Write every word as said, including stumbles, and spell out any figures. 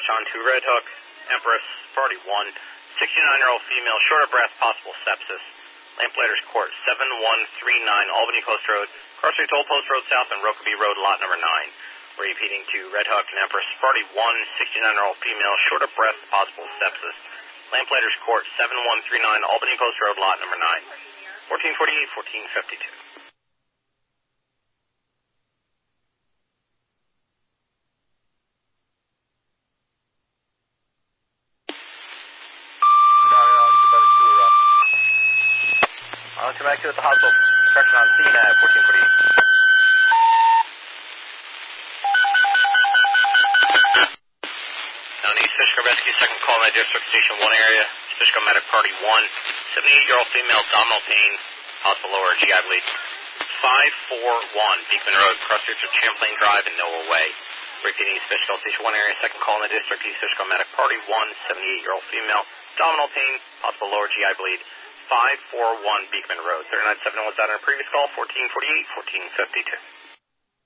approach onto Red Hook, Empress, Party one, sixty-nine-year-old female, short of breath, possible sepsis. Lamplighters Court, seven one three nine, Albany Post Road, Cross Street Toll Post Road South, and Rokeby Road, lot number nine. We're repeating to Red Hook and Empress, Party one, sixty-nine-year-old female, short of breath, possible sepsis. Lamplighters Court, seven one three nine, Albany Post Road, lot number nine. fourteen forty-eight, fourteen fifty-two. I'll come back to at the hospital. Construction on scene at fourteen forty-eight. Now, East Fishkill Rescue, second call in my district, station one area. Fishkill Medic Party one, seventy-eight-year-old female, abdominal pain, possible lower G I bleed. five four one, Beekman Road, cross streets of Champlain Drive and Noah Way. Repeating East Fishkill, station one area, second call in the district, East Fishkill Medic Party one, seventy-eight-year-old female, abdominal pain, possible lower G I bleed. five four one Beekman Road. thirty-nine seven was out on a previous call, fourteen forty-eight, fourteen fifty-two.